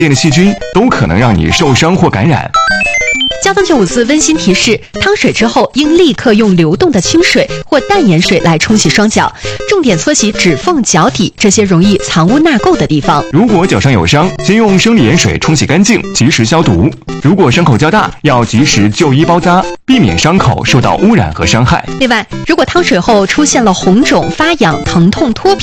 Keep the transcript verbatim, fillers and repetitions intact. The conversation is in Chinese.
变的细菌都可能让你受伤或感染。 交通九五四温馨提示：汤水之后应立刻用流动的清水或淡盐水来冲洗双脚，重点搓洗指缝、脚底这些容易藏污纳垢的地方。 如果脚上有伤，先用生理盐水冲洗干净，及时消毒。如果伤口较大，要及时就医包扎，避免伤口受到污染和伤害。 另外，如果汤水后出现了红肿、发痒、疼痛、脱皮，